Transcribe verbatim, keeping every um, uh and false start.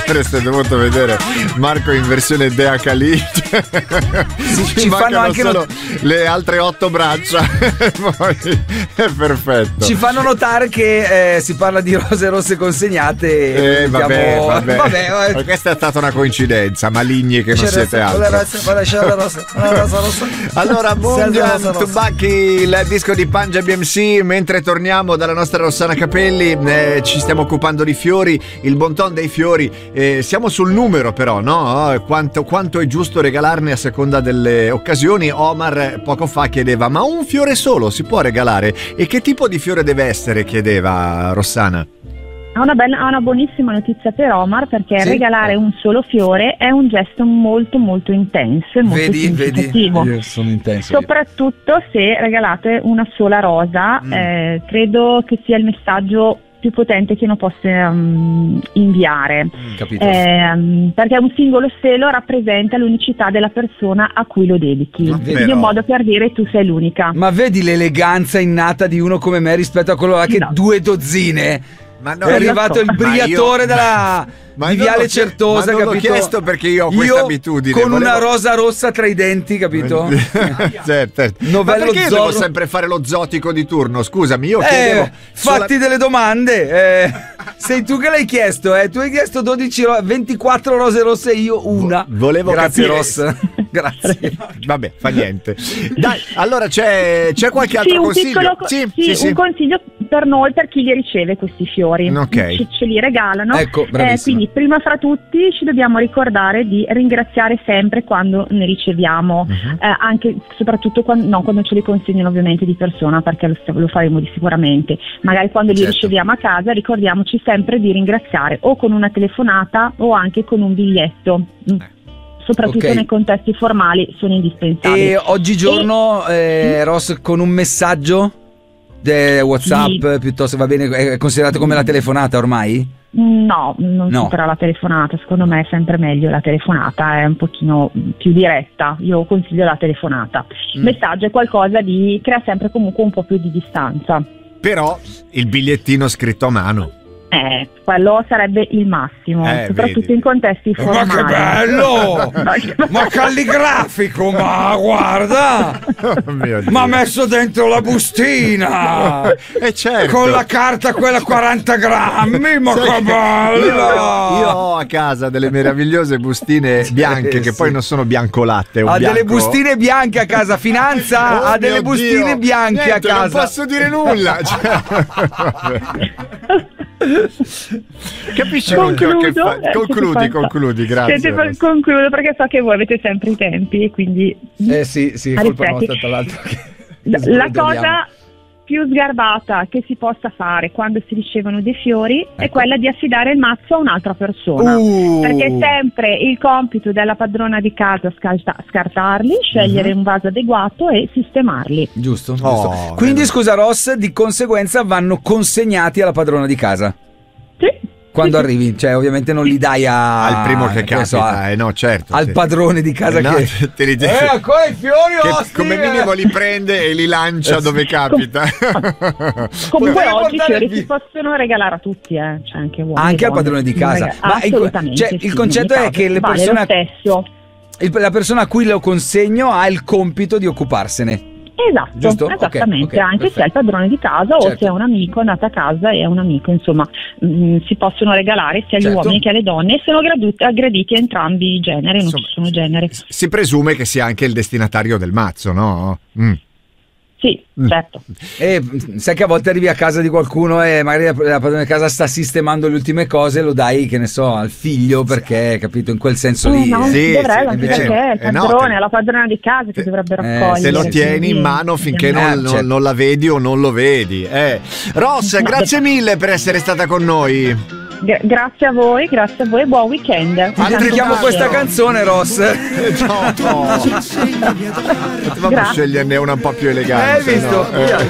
avreste dovuto vedere Marco in versione Dea Calì. Ci, ci fanno anche solo not- le altre otto braccia. Poi è perfetto. Ci fanno notare che eh, si parla di rose rosse consegnate. Eh, vabbè, mettiamo... vabbè. vabbè, vabbè. Questa è stata una coincidenza, maligni che non C'è siete rosa, altro. la rosa, la rosa, la rosa, la rosa, rosa. Allora, Mundial Tubacchi, il disco di Punjab B M C. Mentre torniamo dalla nostra Rossana Capelli, eh, ci stiamo occupando di fiori, il bon ton dei fiori. Eh, siamo sul numero, però, no? Quanto, quanto è giusto regalarne a seconda delle occasioni. Omar poco fa chiedeva: ma un fiore solo si può regalare? E che tipo di fiore deve essere? Chiedeva Rossana. Ha una, bella, ha una buonissima notizia per Omar, perché Sì? regalare un solo fiore è un gesto molto molto intenso e molto Vedi, significativo. vedi, io sono intenso. io. Soprattutto se regalate una sola rosa, Mm. eh, credo che sia il messaggio più potente che uno possa um, inviare. Capito? Ehm, perché un singolo stelo rappresenta l'unicità della persona a cui lo dedichi, Ma quindi è però- un modo per dire tu sei l'unica. Ma vedi l'eleganza innata di uno come me rispetto a quello là che No. due dozzine? Ma no, è arrivato il ma briatore io- della Ma di non Viale l'ho chie- Certosa, ma non l'ho capito? chiesto perché io ho questa abitudine, con volevo- una rosa rossa tra i denti, capito? certo, certo. Ma Novello perché io Zorro. devo sempre fare lo zotico di turno? Scusami, io Eh, chiedevo fatti sola- delle domande. Eh, sei tu che l'hai chiesto, eh? Tu hai chiesto dodici, ro- ventiquattro rose rosse, io una. Volevo Grazie, capire- Ross. Grazie. Vabbè, fa niente. Dai, allora c'è, c'è qualche altro Sì, un consiglio? piccolo co- sì, sì, sì, sì. un consiglio per noi, per chi li riceve questi fiori. Ok. Ce, ce li regalano. Ecco, bravissima. quindi prima fra tutti ci dobbiamo ricordare di ringraziare sempre quando ne riceviamo, Mhm. eh, anche soprattutto quando, no, quando ce li consegnano ovviamente di persona, perché lo, lo faremo di sicuramente. Magari quando li Certo. riceviamo a casa ricordiamoci sempre di ringraziare o con una telefonata o anche con un biglietto. Mm. Soprattutto Ok. nei contesti formali sono indispensabili. E oggigiorno, eh, Ross, con un messaggio de WhatsApp, Sì. piuttosto va bene, è considerato come la telefonata ormai? No, non No. supera la telefonata, secondo me è sempre meglio la telefonata, è un pochino più diretta, io consiglio la telefonata. Il Mm. messaggio è qualcosa di, crea sempre comunque un po' più di distanza, Però il bigliettino scritto a mano. eh, quello sarebbe il massimo, Eh, soprattutto vedi. in contesti Ma formali. che bello! Ma che- Ma calligrafico, ma guarda! Oh mio Dio. Ma ha messo dentro la bustina! Eh, certo. Con la carta quella quaranta grammi, ma Sai che che bella! Io, io ho a casa delle meravigliose bustine bianche che sì. poi non sono biancolatte. un Ha delle bianco- bustine bianche a casa, Finanza Oh ha delle mio bustine Dio. bianche Niente, a casa. Non posso dire nulla. Cioè, vabbè. Capisci con ciò che Concludo, fa? eh, siete Concludi, fantastici. concludi, grazie. Siete fa- Rosa. concludo perché so che voi avete sempre i tempi e quindi Eh sì, sì, a colpa rifletti. nostra tra l'altro. che- La sbrodoliamo. cosa più sgarbata che si possa fare quando si ricevono dei fiori è Ecco. quella di affidare il mazzo a un'altra persona. Uh. Perché è sempre il compito della padrona di casa scarta- scartarli, scegliere Mhm. un vaso adeguato e sistemarli. Giusto, giusto. Oh, Quindi bello. scusa Ross, di conseguenza vanno consegnati alla padrona di casa. Sì. Quando Sì, sì. arrivi, cioè ovviamente non li dai a, Al primo che che so, capita, a- eh, no, certo. al sì. padrone di casa Eh, no, che te li- eh, ancora i fiori che osti, come eh. minimo li prende e li lancia Eh, dove capita. Comunque Potrei oggi i portare fiori il vi- si possono regalare a tutti, eh. Cioè anche uomini Anche e al donne padrone di si casa. regala- Ma il- assolutamente, cioè, sì, il concetto ogni è caso. che le Vale persone- lo stesso. Il- la persona a cui lo consegno ha il compito di occuparsene. Esatto, Giusto? Ok, esattamente, ok, anche perfetto. se è il padrone di casa o Certo. se è un amico andato a casa e è un amico, insomma, mh, si possono regalare sia agli Certo. uomini che alle donne e sono gradu- aggrediti entrambi i generi, non Insomma, ci sono generi. Si presume che sia anche il destinatario del mazzo, no? Mm. Sì, Mm. certo. E sai che a volte arrivi a casa di qualcuno e magari la, la padrona di casa sta sistemando le ultime cose, lo dai, che ne so, al figlio perché, capito, in quel senso lì. Eh, no, sì, dovrebbe, sì, anche invece- perché è il eh, no, padrone, te- è la padrona di casa che dovrebbe eh, raccogliere. Se lo tieni in quindi- mano finché non, Eh, non- certo. non la vedi o non lo vedi. Eh. Ross, grazie mille per essere stata con noi. Gra- grazie a voi, grazie a voi e buon weekend. Ti dedichiamo Altrettanto. questa canzone, Ross. No, no. Potevamo Grazie. sceglierne una un po' più elegante. Hai visto? no? Eh.